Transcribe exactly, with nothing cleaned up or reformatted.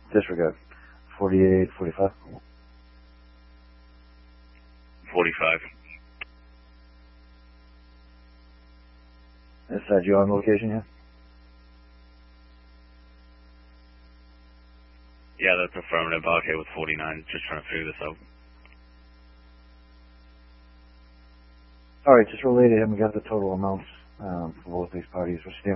Disregard. forty-eight, forty-five. forty-five. Is that you on location here? Yeah, that's affirmative. Okay, with forty-nine. Just trying to figure this out. Alright, just relay to him. We got the total amounts um, for both these parties. We're standing